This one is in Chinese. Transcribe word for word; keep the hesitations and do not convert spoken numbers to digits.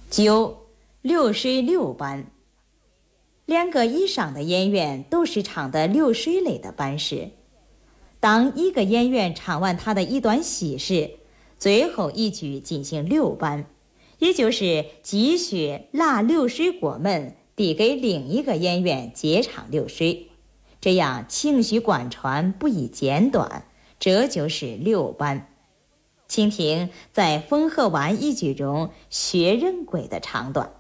九，六水六班。两个以上的演员都是唱的流水类的班式。当一个演员唱完他的一段戏时，最后一句进行六班，也就是继续拿流水过门，递给另一个演员接唱流水，这样情绪贯穿，不易间断，这就是六班。请听在汾河湾一句中薛仁贵的唱段。